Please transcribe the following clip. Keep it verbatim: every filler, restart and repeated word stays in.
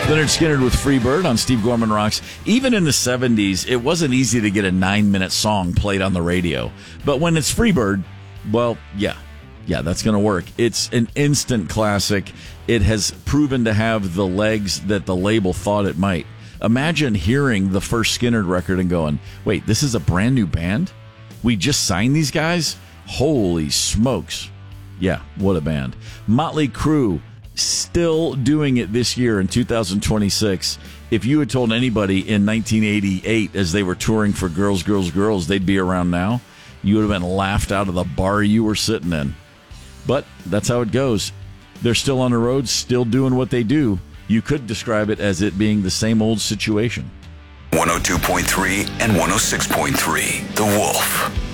Leonard Skinner with Free Bird on Steve Gorman Rocks. Even in the seventies, it wasn't easy to get a nine-minute song played on the radio. But when it's Free Bird, well, yeah. Yeah, that's going to work. It's an instant classic. It has proven to have the legs that the label thought it might. Imagine hearing the first Skinner record and going, wait, this is a brand new band? We just signed these guys? Holy smokes. Yeah, what a band. Motley Crue, still doing it this year in two thousand twenty-six. If you had told anybody in nineteen eighty-eight as they were touring for Girls, Girls, Girls, they'd be around now, you would have been laughed out of the bar you were sitting in. But that's how it goes. They're still on the road, still doing what they do. You could describe it as it being the same old situation. one oh two point three and one oh six point three, The Wolf.